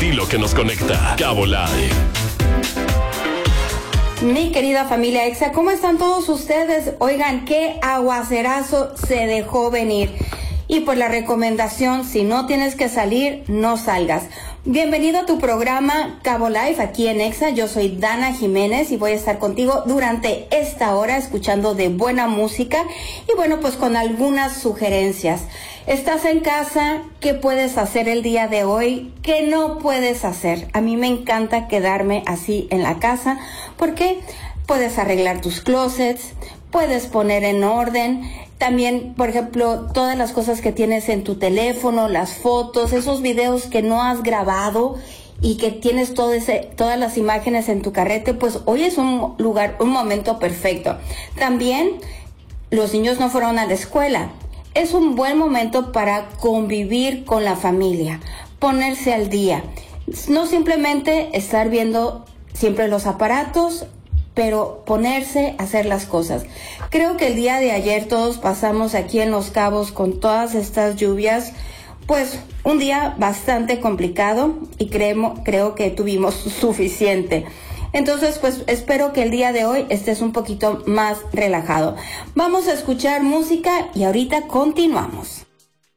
estilo que nos conecta. Cabo Live. Mi querida familia Exa, ¿cómo están todos ustedes? Oigan, qué aguacerazo se dejó venir. Y pues la recomendación, si no tienes que salir, no salgas. Bienvenido a tu programa Cabo Live aquí en Exa. Yo soy Dana Jiménez y voy a estar contigo durante esta hora escuchando de buena música y bueno, pues con algunas sugerencias. ¿Estás en casa? ¿Qué puedes hacer el día de hoy? ¿Qué no puedes hacer? A mí me encanta quedarme así en la casa porque puedes arreglar tus closets, puedes poner en orden. También, por ejemplo, todas las cosas que tienes en tu teléfono, las fotos, esos videos que no has grabado y que tienes todas las imágenes en tu carrete, pues hoy es un momento perfecto. También, los niños no fueron a la escuela. Es un buen momento para convivir con la familia, ponerse al día. No simplemente estar viendo siempre los aparatos, pero ponerse a hacer las cosas. Creo que el día de ayer todos pasamos aquí en Los Cabos con todas estas lluvias, pues un día bastante complicado y creo que tuvimos suficiente. Entonces, pues espero que el día de hoy estés un poquito más relajado. Vamos a escuchar música y ahorita continuamos.